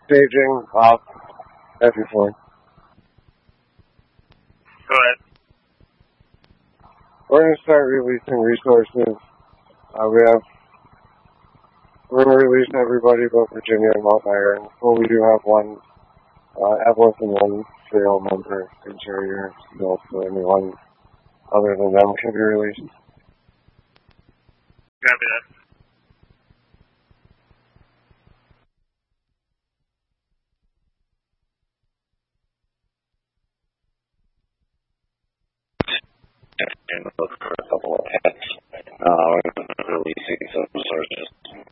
Staging, off, everything. Go ahead. We're going to start releasing resources. We're going to release everybody but Virginia and Mount Iron. Well, we do have one Evelyn and one trail member interior still, so anyone other than them can be released. Copy that. And look for a couple of hats. We're releasing some sources